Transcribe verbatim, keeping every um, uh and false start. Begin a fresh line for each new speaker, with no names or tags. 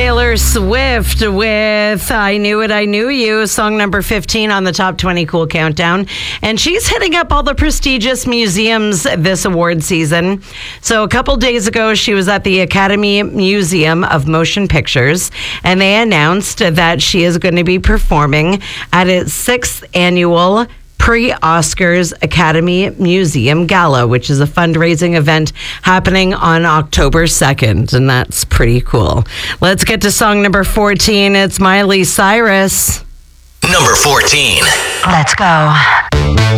Taylor Swift with I Knew It, I Knew You, song number fifteen on the Top twenty Cool Countdown. And she's hitting up all the prestigious museums this award season. So a couple days ago, she was at the Academy Museum of Motion Pictures, and they announced that she is going to be performing at its sixth annual Pre-Oscars Academy Museum Gala, which is a fundraising event happening on October second, and that's pretty cool. Let's get to song number fourteen. It's Miley Cyrus.
Number fourteen.
Let's go.